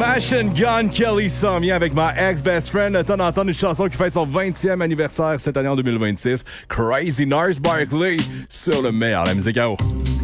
Machine Gun Kelly s'en vient avec ma ex-best friend. Le temps d'entendre une chanson qui fête son 20e anniversaire cette année en 2026. Crazy Nurse Barkley sur le meilleur de la musique à eau.